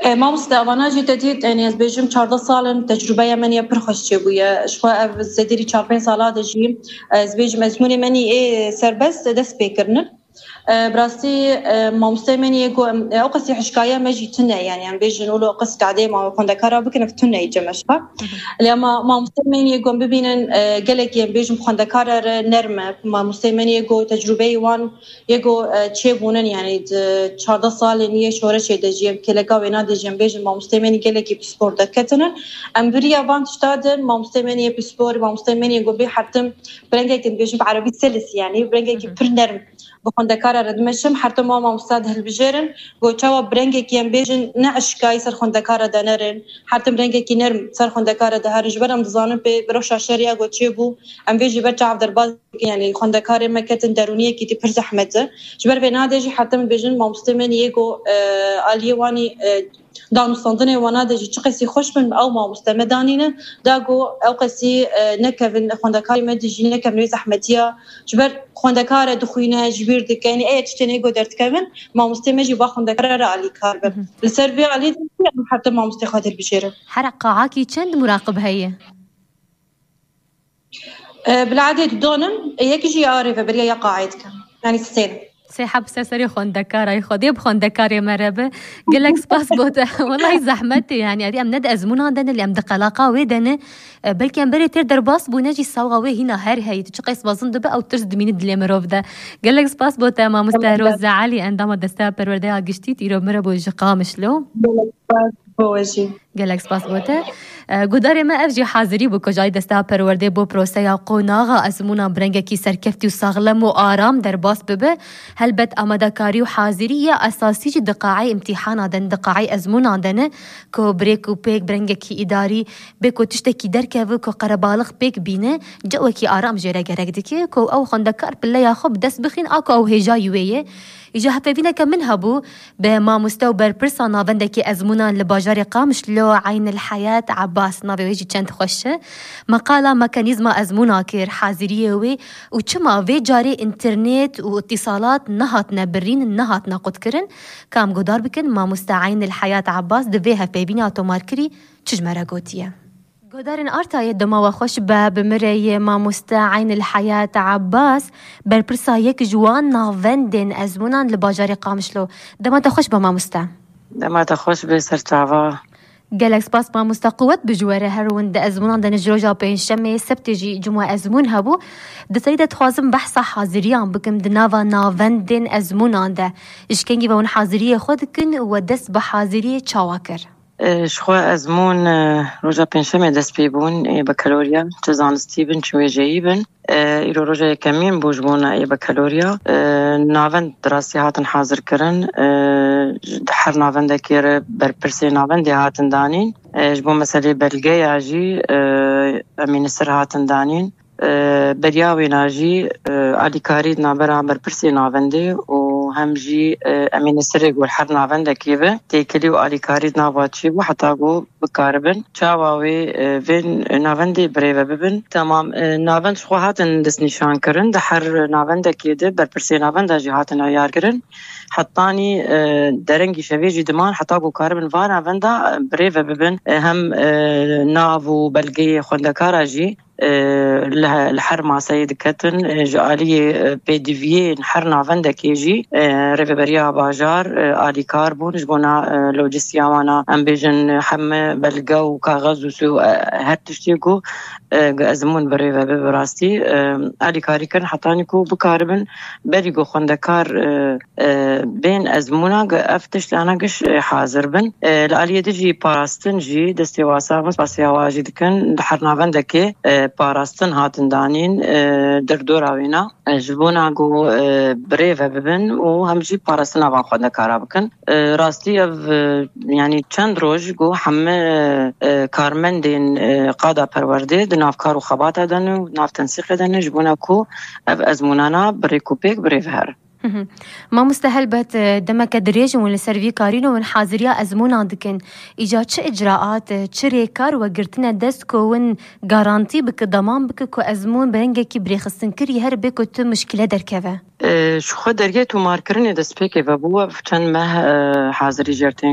ما مستقبنا جديد يعني از بيجم 14 سال تجربة مني برخص بويا شوية زديري 4 سالات جي از بيجم مزموني مني سربس دس بيكرن براستي ما مستمني يقو أقصي حشكاية ما جيتنا يعني عم بيجي نقوله قصة عادي ما كنت كارا بكنا في تنا يجمعها لما ما مستمني يقو ببينن قلق يعني بيجي كنت كارا نرمة ما مستمني يقو تجربة وان يقو تشيبونن يعني 14 سال نية شورة شيء دجيم كلا قوينا دجيم بيجي ما مستمني قلق بسبور دكتنا أم بريا بان تشتادن ما مستمني بسبور ما مستمني يقو بحرتم برنجك بيجي بعربي سلس يعني برنجك برنرم بخونده کار ردمشم حتی ما مستعد هل بجرن گوچوا برنگی کیم بیجن نعش کای سر خونده کار دانرن حتی برنگی کی نرم سر خونده کار ده هرج برم دزانم به بروش شریا گوچی بو ام بیجی بچه عبد الباز يعني خونده کار مکتن درونیه کی تی پر زحمته جبر بنادجی حتی بیجن ما مستمن یگو آلیوانی دانستانه وانادجی چقسی خوش من او ما مستمدانینه داگو او قسی نکفن خونده کاری مدجی نکفن زحمتیا جبر خونده کار دخوینه جبیر دک یعنی ای تشتنی گو درت کفن ما مستمجی با خونده کار را علی کار بر السربی علی حتی ما مستخاطر بشیره حرق قاعاكي چند مراقب هي بالعاده دونن يكجي عارفه بريا قاعد كان يعني سنه سيحب سري خوندكار خدي بخوندكار مربه قالك سباس بوته والله زحمتي يعني ادي ام ند ازمونه دن اللي ام دقلاقه ودن بلكي ام بري تر درباس بو نجي ساوغا وي هنا هر هي تشقيس بازن دبه او ترد من دلمروف ده قالك سباس بوته ما مستهروز علي عندما دستا پرورده گشتي تيرو مربو جقامش لو بوجي قالك سباس بوته قدر ما افجي حاضري بو كجاي دستا پرورده بو پروسه قوناغا ازمونه برنگکی سرکفتی و ساغلم و آرام درباس ببه هلبت آماده‌کاری و حاضریه اساسی چې دقاعي امتحان دن دقاعي ازمون دنه کو بریک و پیک برنگکی اداری به کو تشتکی درکو کو قربالغ پیک بینه جو کی آرام جره گرگ دکی کو او خندکار بله یا خب دس بخین اكو او هجای ویه إجا هفينا كمن هبو بما مستوبر برسانا فندكي أزمونا لباجار قامش لو عين الحياة عباس نابي ويجي چند خوشه مقالة ميكانيزما أزمونا كير حاضرية وي وچما في جاري انترنت واتصالات نهاتنا برين نهاتنا قد كرن كام قدار بكن ما مستعين الحياة عباس دفيها فيبينا توماركري چجمرا قوتيه قدرن أرتاية دما وخوش بمري ما مستعين الحياة عباس بربرسا يك جوان نافندن أزمونان لباجار قامشلو دما تخوش بما مستا دما تخوش بسرطاوا قالك سباس ما مستقوت بجواره هرون دا أزمونان دا نجروجا بين شمي سبتجي جمعة أزمون هبو دا سيدة تخوازم بحثا حاضريان بكم دنافا نافندن أزمونان دا إشكنجي بون حاضرية خودكن ودس بحاضرية چاواكر شخوا أزمون روجا بنشمي دس بيبون بكالوريا تزانستي بن شوي جايبن إيرو روجا كمين بوجبونا بكالوريا نافن دراسي هاتن حاضر كرن حر نافن دكير بربرسي نافن دي هاتن دانين جبو مسالي بلغي عجي أمين السر هاتن دانين برياوي ناجي علي كاريد نابرا بربرسي نافن دي همجي امين السرق والحر نافن دكيبه تيكلي وعلي كاريد نافاتشي وحتى جو بكاربن تشاواوي فين نافن دي بريفه ببن تمام نافن شخوهاتن دس نشان كرن دحر نافن دكيده بربرسي نافن دا جهاتن عيار كرن حطاني درنجي شفيجي دمان حتى جو كاربن فانا فندا بريفه ببن هم نافو بلقي خوندكاراجي الحر مع سيد كتن جالي بيديفيه نحر نافن دكيجي ريفبريا باجار آلي كاربون جبونا لوجستيا وانا امبيجن حم بلقو كاغز وسو هرتشتيكو ازمون بريفا براستي آلي كاري كان حطانيكو بكاربن بريقو خوندكار بين ازمونا افتش لانا قش حاضر بن الاليه دجي باراستن جي دستي واسا مس باسيا واجد كان نحر نافن دكي باراستن هاتن دانين دردوراوينا جبونا جو بريفا ببن وهمجي باراستنا بان خودنا كارا بكن راستي يعني چند روج جو همه كارمندين قادا پرورده دناف كارو خباتا دن و ناف تنسيق دن جبونا كو ازمونانا بريكو بيك بريفهر ما مستهل بات دمك دريج ولا سيرفي كارينو من حاضريا ازمون عندكن ايجاد چه اجراءات چه ريكار وقرتنا دسكو ون غارانتي بك ضمان بك كو ازمون برنگكي بريخستن كري هر بكو تو مشكله دركبه شو خد درجه تو ماركرني دسبيكي فبوا فتن ما حاضري جرتين